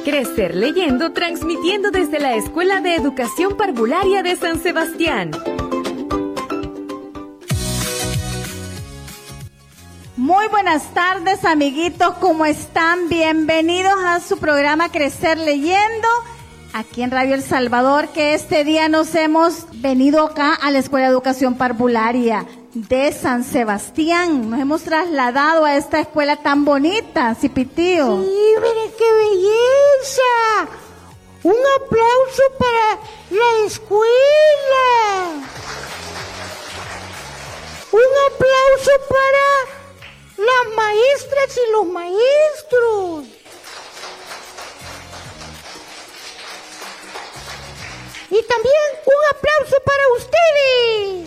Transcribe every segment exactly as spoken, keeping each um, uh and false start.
Crecer leyendo, transmitiendo desde la Escuela de Educación Parvularia de San Sebastián. Muy buenas tardes, amiguitos, ¿cómo están? Bienvenidos a su programa Crecer Leyendo, aquí en Radio El Salvador, que este día nos hemos venido acá a la Escuela de Educación Parvularia de San Sebastián. Nos hemos trasladado a esta escuela tan bonita, Cipitío. Sí, mire qué belleza. Un aplauso para la escuela. Un aplauso para las maestras y los maestros. Y también un aplauso para ustedes.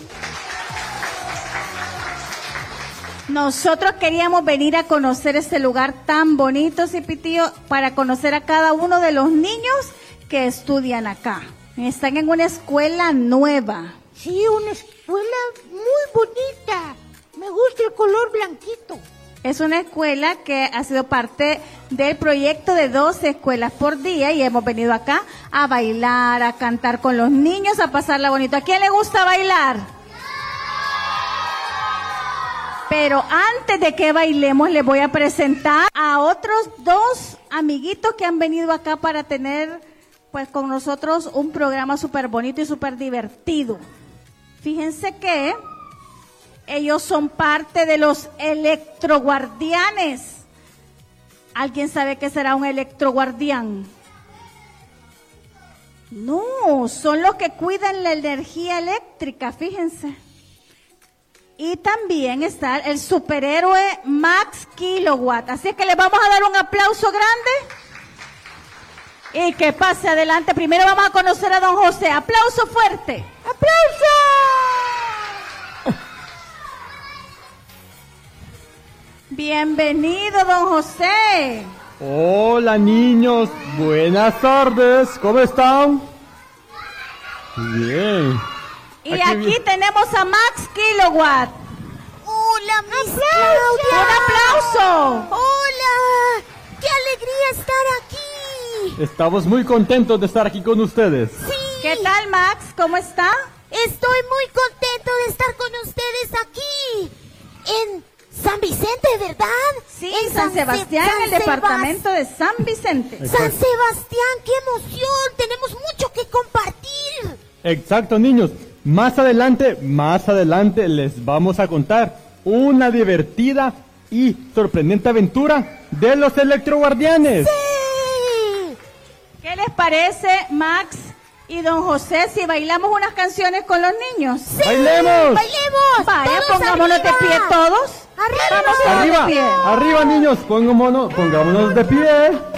Nosotros queríamos venir a conocer este lugar tan bonito, Cipitío, para conocer a cada uno de los niños que estudian acá. Están en una escuela nueva. Sí, una escuela muy bonita. Me gusta el color blanquito. Es una escuela que ha sido parte del proyecto de doce escuelas por día y hemos venido acá a bailar, a cantar con los niños, a pasarla bonito. ¿A quién le gusta bailar? Pero antes de que bailemos, les voy a presentar a otros dos amiguitos que han venido acá para tener, pues, con nosotros un programa súper bonito y súper divertido. Fíjense que ellos son parte de los electroguardianes. ¿Alguien sabe qué será un electroguardián? No, son los que cuidan la energía eléctrica, fíjense. Y también está el superhéroe Max Kilowatt. Así es que les vamos a dar un aplauso grande. Y que pase adelante. Primero vamos a conocer a don José. ¡Aplauso fuerte! ¡Aplauso! Bienvenido, don José. Hola, niños. Buenas tardes. ¿Cómo están? Bien. Y aquí, aquí tenemos a Max Kilowatt. Hola, Miss Claudia. Un aplauso. Hola. ¡Qué alegría estar aquí! Estamos muy contentos de estar aquí con ustedes. Sí. ¿Qué tal, Max? ¿Cómo está? Estoy muy contento de estar con ustedes aquí. En San Vicente, ¿verdad? Sí, en San, San Sebastián, San en el Sebast... departamento de San Vicente. Exacto. San Sebastián, qué emoción. Tenemos mucho que compartir. Exacto, niños. Más adelante, más adelante les vamos a contar una divertida y sorprendente aventura de los electroguardianes. ¡Sí! ¿Qué les parece, Max y don José, si bailamos unas canciones con los niños? ¡Sí! ¡Bailemos! ¡Bailemos! Vaya, pongámonos de pie todos. ¡Arriba! Arriba, de pie. arriba, niños, pongámonos, pongámonos de pie.